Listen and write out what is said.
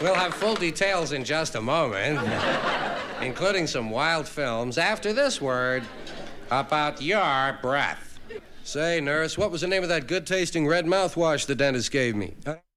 We'll have full details in just a moment, including some wild films after this word about your breath. Say, nurse, what was the name of that good-tasting red mouthwash the dentist gave me?